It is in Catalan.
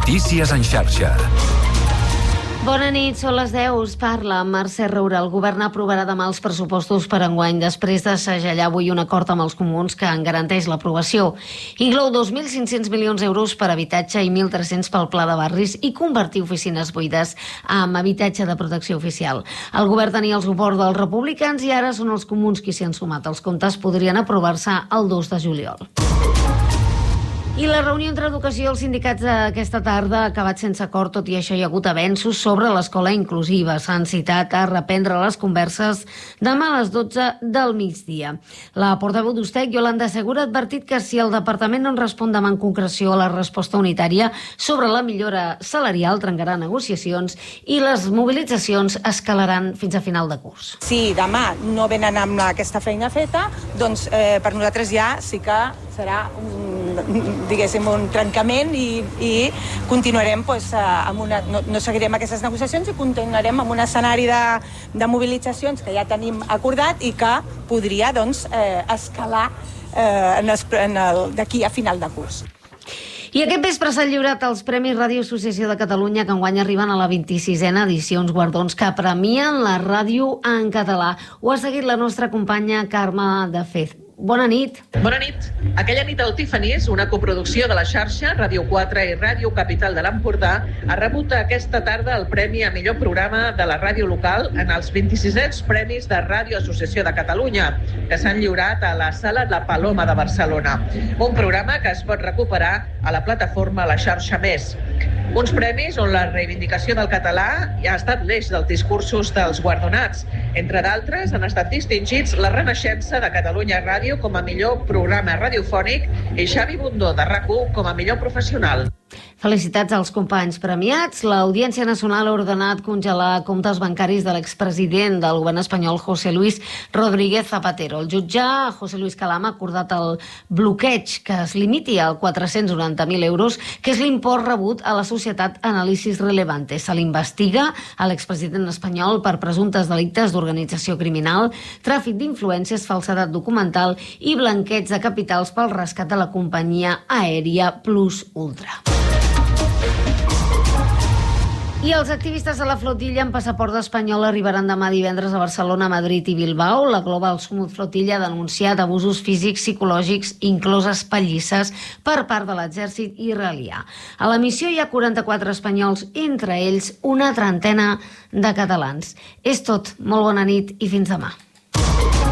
Notícies en xarxa. Bona nit, són les 10. Us parla Mercè Roura. El govern aprovarà demà els pressupostos per enguany després de segellar avui un acord amb els comuns que en garanteix l'aprovació. Inclou 2.500 milions d'euros per habitatge i 1.300 pel pla de barris i convertir oficines buides en habitatge de protecció oficial. El govern tenia el suport dels republicans i ara són els comuns qui s'hi han sumat. Els comptes podrien aprovar-se el 2 de juliol. I la reunió entre educació i els sindicats d'aquesta tarda ha acabat sense acord, tot i això hi ha hagut avenços sobre l'escola inclusiva. S'han citat a reprendre les converses demà a les 12 del migdia. La portaveu d'Ustec, Yolanda Segura, ha advertit que si el departament no en respon demà en concreció a la resposta unitària sobre la millora salarial, trencarà negociacions i les mobilitzacions escalaran fins a final de curs. Si demà no venen amb aquesta feina feta, doncs per nosaltres ja sí que serà un trencament i continuarem no seguirem aquestes negociacions i continuarem amb un escenari de mobilitzacions que ja tenim acordat i que podria escalar d'aquí a final de curs. I aquest vespre s'han lliurat els Premis Ràdio Associació de Catalunya, que enguany arriben a la 26a edició, uns guardons que premien la ràdio en català. Ho ha seguit la nostra companya Carme de Fez. Bona nit. Bona nit. Aquella nit al Tiffany's, una coproducció de la xarxa, Ràdio 4 i Ràdio Capital de l'Empordà, ha rebut aquesta tarda el Premi a millor programa de la ràdio local en els 26è Premis de Ràdio Associació de Catalunya, que s'han lliurat a la Sala La Paloma de Barcelona. Un programa que es pot recuperar a la plataforma La Xarxa Més. Uns premis on la reivindicació del català ha estat l'eix dels discursos dels guardonats. Entre d'altres, han estat distingits la Renaixença de Catalunya Ràdio com a millor programa radiofònic i Xavi Bundó de RAC1 com a millor professional. Felicitats als companys premiats. L'Audiència Nacional ha ordenat congelar comptes bancaris de l'expresident del govern espanyol, José Luis Rodríguez Zapatero. El jutge José Luis Calama ha acordat el bloqueig que es limiti a 490.000 euros, que és l'import rebut a la societat Análisis Relevante. Se l'investiga a l'expresident espanyol per presumptes delictes d'organització criminal, tràfic d'influències, falsedat documental i blanqueig de capitals pel rescat de la companyia aèria Plus Ultra. I els activistes de la flotilla amb passaport espanyol arribaran demà divendres a Barcelona, Madrid i Bilbao. La Global Smooth Flotilla ha denunciat abusos físics, psicològics, incloses pallisses per part de l'exèrcit israelià. A la missió hi ha 44 espanyols, entre ells una trentena de catalans. És tot. Molt bona nit i fins demà.